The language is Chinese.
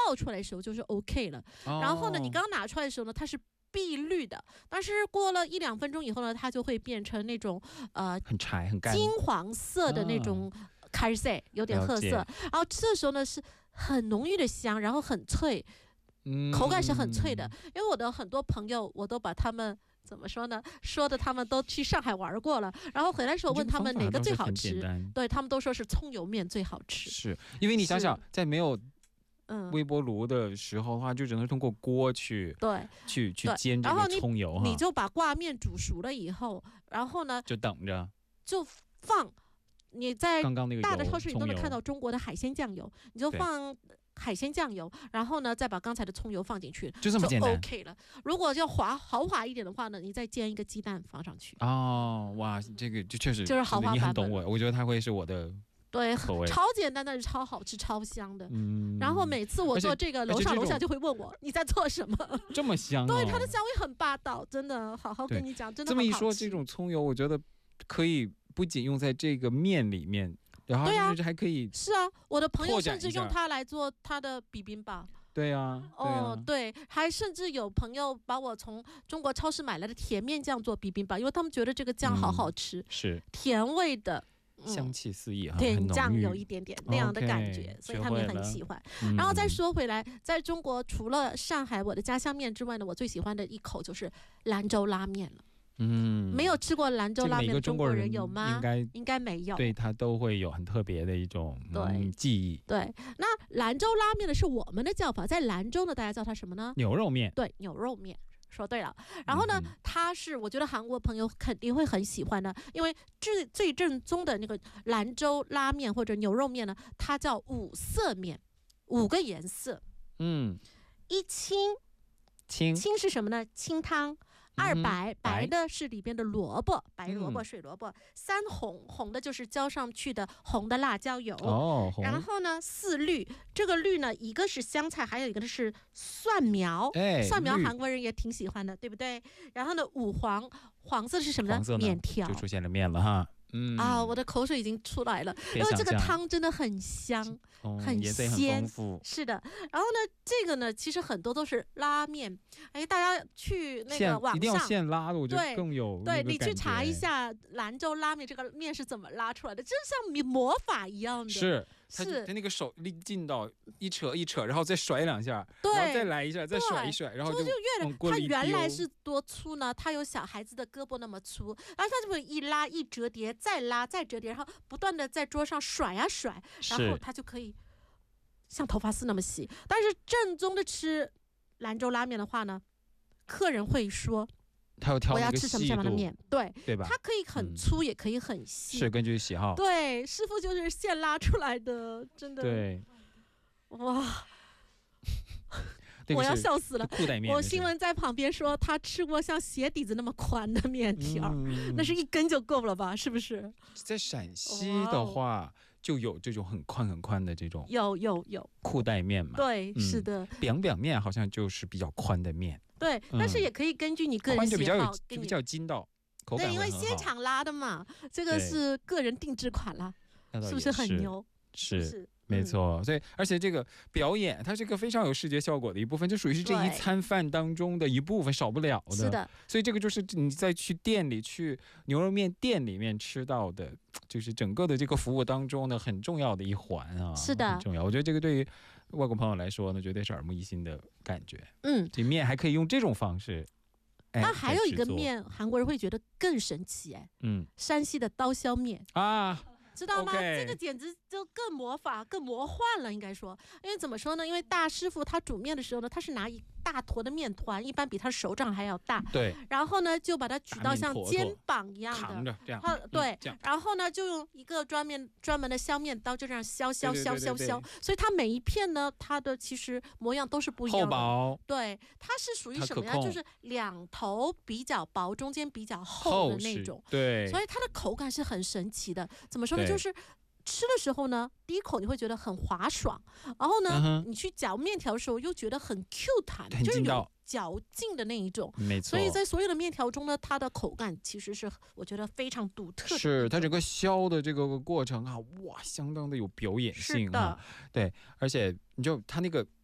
倒出来的时候就是 OK 了。然后呢，你刚拿出来的时候呢，它是碧绿的，但是过了1-2分钟以后呢，它就会变成那种很柴很干金黄色的那种开色，有点褐色。然后这时候呢是很浓郁的香，然后很脆，口感是很脆的。因为我的很多朋友，我都把他们怎么说呢？说的他们都去上海玩过了，然后回来的时候问他们哪个最好吃，对他们都说是葱油面最好吃。 是因为你想想，在没有微波炉的时候的话，就只能通过锅去煎这个葱油， 你就把挂面煮熟了以后，然后呢就等着就放。你在刚刚那个大的超市你都能看到中国的海鲜酱油，你就放海鲜酱油，然后呢再把刚才的葱油放进去， 就这么简单 OK 了。如果要豪华一点的话呢，你再煎一个鸡蛋放上去。 哇，这个就确实就是豪华版本。 你很懂我觉得它会是我的对，超简单，但是超好吃超香的。然后每次我做这个，楼下就会问我你在做什么， 这么香。 对，它的香味很霸道，真的好好跟你讲，真的这么一说，这种葱油我觉得可以不仅用在这个面里面，然后甚至还可以是啊，我的朋友甚至用它来做他的比冰棒。 对啊， 对，还甚至有朋友把我从中国超市买来的甜面酱做比冰棒，因为他们觉得这个酱好好吃， 是甜味的， 香气四溢， 甜酱有一点点那样的感觉，所以他们也很喜欢。然后再说回来，在中国除了上海我的家乡面之外呢，我最喜欢的一口就是兰州拉面了。没有吃过兰州拉面的中国人有吗？应该没有。 对，它都会有很特别的一种记忆。 对，那兰州拉面呢是我们的叫法，在兰州呢大家叫它什么呢？ 牛肉面。 对，牛肉面。说对了。然后呢，它是我觉得韩国朋友肯定会很喜欢的，因为最正宗的那个兰州拉面或者牛肉面呢，它叫5色面，5个颜色。一清是什么呢？清汤。2白，白的是里边的萝卜，白萝卜、水萝卜。3红，红的就是浇上去的红的辣椒油。然后呢，4绿，这个绿呢，一个是香菜，还有一个是蒜苗。蒜苗韩国人也挺喜欢的，对不对？然后呢，5黄，黄色是什么呢？面条， 就出现了面了哈。 我的口水已经出来了，因为这个汤真的很香，很鲜，是的。然后呢，这个呢，其实很多都是拉面，大家去那个网上一定要现拉的，我觉得更有对你去查一下兰州拉面这个面是怎么拉出来的，就像魔法一样的。 是他那个手力劲到一扯，然后再甩2下，然后再来一下，再甩一甩，然后就它原来是多粗呢？它有小孩子的胳膊那么粗，然后它就会一拉一折叠，再拉再折叠，然后不断的在桌上甩啊甩，然后它就可以像头发丝那么细。但是正宗的吃兰州拉面的话呢，客人会说我要吃什么样的面，对吧？它可以很粗，也可以很细， 是根据喜好。 对，师傅就是现拉出来的，真的。 对， 哇，我要笑死了。我新闻在旁边说他吃过像鞋底子那么宽的面条，那是1根就够了吧？是不是？ 在陕西的话，就有这种很宽的这种， 有裤带面嘛。 对，是的。 扁面好像就是比较宽的面。 对，但是也可以根据你个人喜好， 比较筋道，口感对，因为现场拉的嘛，这个是个人定制款啦，是不是很牛？ 是。没错，所以而且这个表演它是个非常有视觉效果的一部分，就属于是这一餐饭当中的一部分，少不了的。 是的， 所以这个就是你在去牛肉面店里面吃到的，就是整个的这个服务当中的很重要的一环啊。 是的， 很重要。我觉得这个对于外国朋友来说呢，绝对是耳目一新的感觉。这面还可以用这种方式。 那还有一个面，韩国人会觉得更神奇山西的刀削面啊。知道吗？这个简直就更魔法、更魔幻了，应该说。因为怎么说呢？因为大师傅他煮面的时候呢，他是拿一大坨的面团，一般比他手掌还要大。 对。 然后呢，就把它举到像肩膀一样的， 扛着这样。 对。然后呢，就用一个专门的削面刀，就这样削。所以它每一片呢，它的其实模样都是不一样的。 厚薄。 对，它是属于什么呀？就是2头比较薄，中间比较厚的那种。 对。 所以它的口感是很神奇的。怎么说呢？就是吃的时候呢，第一口你会觉得很滑爽，然后呢，你去嚼面条的时候又觉得很 Q 弹，就是有嚼劲的那一种。 没错。 所以在所有的面条中呢，它的口感其实是我觉得非常独特的。 是它整个削的这个过程啊，哇，相当的有表演性啊。对，而且你就它那个